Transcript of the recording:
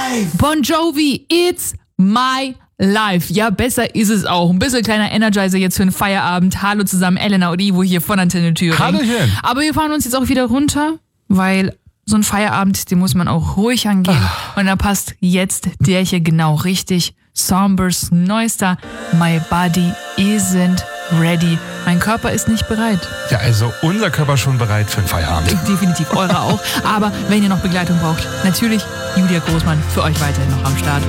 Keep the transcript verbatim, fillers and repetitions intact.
life. Bon Jovi, it's my life. Ja, besser ist es auch. Ein bisschen kleiner Energizer jetzt für den Feierabend. Hallo zusammen, Elena und Ivo hier von Antenne Thüringen. Hallöchen. Aber wir fahren uns jetzt auch wieder runter, weil so ein Feierabend, den muss man auch ruhig angehen. Und da passt jetzt der hier genau richtig. Sombers neuester My Body Isn't Ready. Mein Körper ist nicht bereit. Ja, also unser Körper schon bereit für den Feierabend. Definitiv, eure auch. Aber wenn ihr noch Begleitung braucht, natürlich Julia Großmann für euch weiterhin noch am Start.